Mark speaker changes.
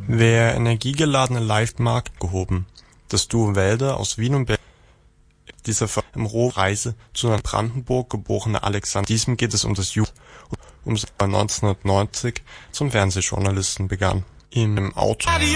Speaker 1: Der energiegeladene Live-Markt gehoben. Das Duo Wälder aus Wien und Berlin. Dieser im Reise zu Brandenburg geborene Alexander. Diesem geht es um das um 1990 zum Fernsehjournalisten begann. Im Auto